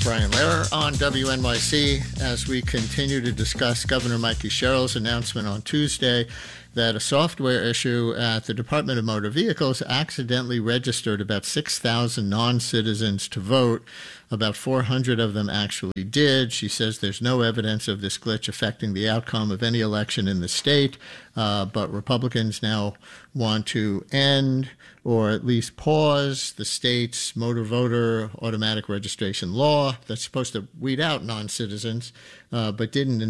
Brian Lehrer on WNYC as we continue to discuss Governor Mikey Sherrill's announcement on Tuesday that a software issue at the Department of Motor Vehicles accidentally registered about 6,000 non-citizens to vote. About 400 of them actually did. She says there's no evidence of this glitch affecting the outcome of any election in the state, but Republicans now want to end or at least pause the state's motor voter automatic registration law that's supposed to weed out non-citizens, but didn't in